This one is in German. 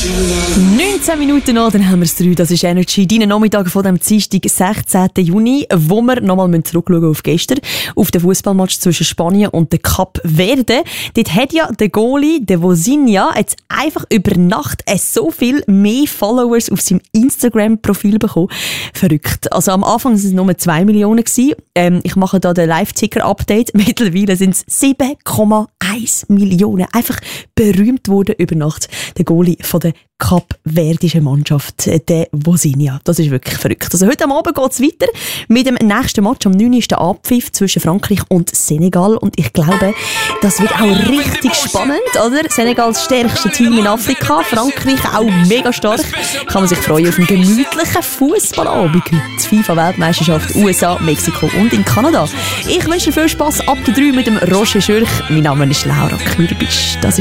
19 Minuten nach, dann haben wir es 3. Das ist Energy. Deine Nachmittag von dem Dienstag, 16. Juni, wo wir nochmal zurückschauen auf gestern, auf den Fußballmatch zwischen Spanien und der Kap Verde. Dort hat ja der Goalie, der Vozinha, jetzt einfach über Nacht so viel mehr Followers auf seinem Instagram-Profil bekommen. Verrückt. Also am Anfang waren es nur 2 Millionen gewesen. Ich mache da den Live-Ticker-Update. Mittlerweile sind es 7,1 Millionen. Einfach berühmt worden über Nacht. Der Goalie von der kapverdischen Mannschaft, der Vozinha. Das ist wirklich verrückt. Also heute Abend geht es weiter mit dem nächsten Match. Am 9. ist der Abpfiff zwischen Frankreich und Senegal. Und ich glaube, das wird auch richtig spannend, oder? Senegals stärkste Team in Afrika. Frankreich auch mega stark. Kann man sich freuen auf einen gemütlichen Fußballabend. Die FIFA-Weltmeisterschaft, USA, Mexiko und in Kanada. Ich wünsche dir viel Spass ab der 3 mit dem Roger Schürch. Mein Name ist Laura Kürbisch. Das ist